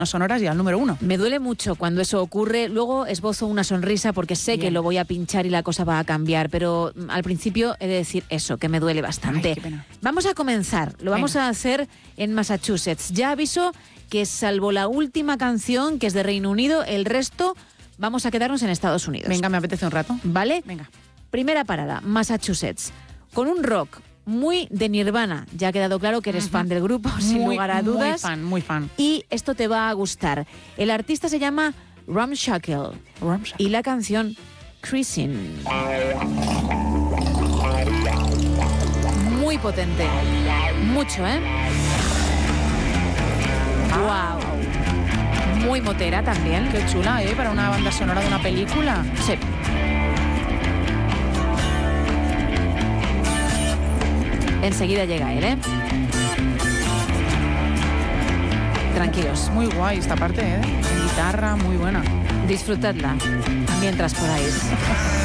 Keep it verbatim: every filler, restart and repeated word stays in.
sonoras y al número uno. Me duele mucho cuando eso ocurre. Luego esbozo una sonrisa porque sé Bien. que lo voy a pinchar y la cosa va a cambiar. Pero al principio he de decir eso, que me duele bastante. Ay, qué pena. Vamos a comenzar. Lo vamos Venga. a hacer en Massachusetts. Ya aviso que salvo la última canción, que es de Reino Unido, el resto vamos a quedarnos en Estados Unidos. Venga, me apetece un rato. ¿Vale? Venga. Primera parada, Massachusetts. Con un rock muy de Nirvana. Ya ha quedado claro que eres uh-huh. fan del grupo, muy, sin lugar a dudas. Muy fan, muy fan. Y esto te va a gustar. El artista se llama Ramshackle. Ramshackle. Y la canción Cruising. Muy potente. Mucho, ¿eh? Ah. Wow. Muy motera también. Qué chula, ¿eh? Para una banda sonora de una película. Sí. Enseguida llega él, ¿eh? Tranquilos. Muy guay esta parte, ¿eh? En guitarra, muy buena. Disfrutadla mientras podáis.